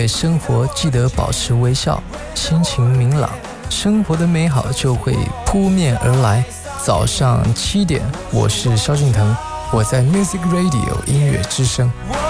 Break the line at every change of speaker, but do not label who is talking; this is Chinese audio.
待生活记得保持微笑，心情明朗，生活的美好就会扑面而来。早上7点，我是萧敬腾，我在 Music Radio 音乐之声。